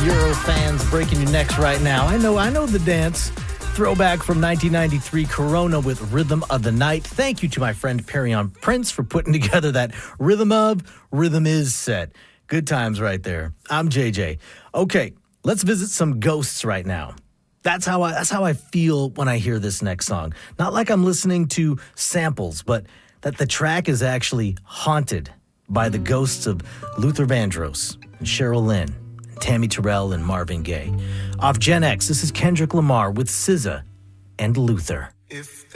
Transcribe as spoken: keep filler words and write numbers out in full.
Euro fans breaking your necks right now. I know, I know the dance. Throwback from nineteen ninety-three, Corona with Rhythm of the Night. Thank you to my friend Perion Prince for putting together that Rhythm of, Rhythm Is set. Good times right there. I'm J J. Okay, let's visit some ghosts right now. That's how I that's how I feel when I hear this next song. Not like I'm listening to samples, but that the track is actually haunted by the ghosts of Luther Vandross and Cheryl Lynn, and Tammy Terrell and Marvin Gaye. Off Gen X, this is Kendrick Lamar with S Z A and Luther. If